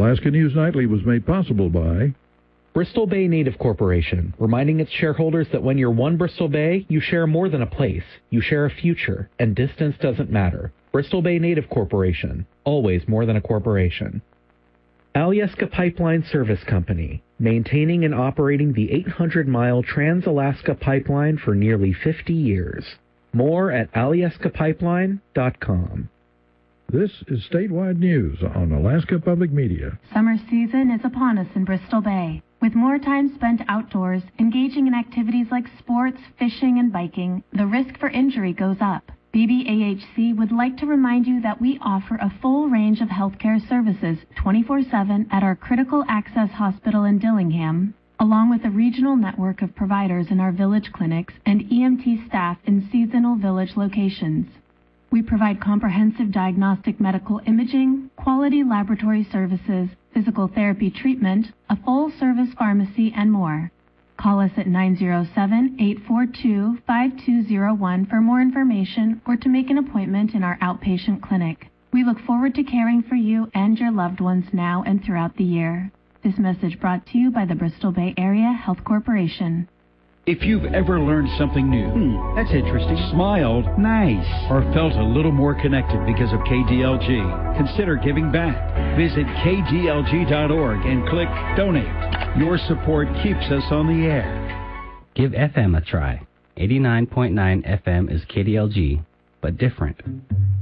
Alaska News Nightly was made possible by Bristol Bay Native Corporation, reminding its shareholders that when you're one Bristol Bay, you share more than a place. You share a future, and distance doesn't matter. Bristol Bay Native Corporation, always more than a corporation. Alyeska Pipeline Service Company, maintaining and operating the 800-mile Trans-Alaska Pipeline for nearly 50 years. More at alyeskapipeline.com. This is statewide news on Alaska Public Media. Summer season is upon us in Bristol Bay. With more time spent outdoors, engaging in activities like sports, fishing, and biking, the risk for injury goes up. BBAHC would like to remind you that we offer a full range of healthcare services 24/7 at our Critical Access Hospital in Dillingham, along with a regional network of providers in our village clinics and EMT staff in seasonal village locations. We provide comprehensive diagnostic medical imaging, quality laboratory services, physical therapy treatment, a full-service pharmacy, and more. Call us at 907-842-5201 for more information or to make an appointment in our outpatient clinic. We look forward to caring for you and your loved ones now and throughout the year. This message brought to you by the Bristol Bay Area Health Corporation. If you've ever learned something new, that's interesting, smiled, nice, or felt a little more connected because of KDLG, consider giving back. Visit kdlg.org and click Donate. Your support keeps us on the air. Give FM a try. 89.9 FM is KDLG, but different.